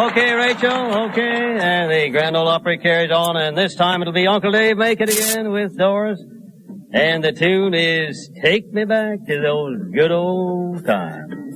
Okay, Rachel, okay. And the Grand Ole Opry carries on, and this time it'll be Uncle Dave Make It Again with Doris. And the tune is Take Me Back to Those Good Old Times.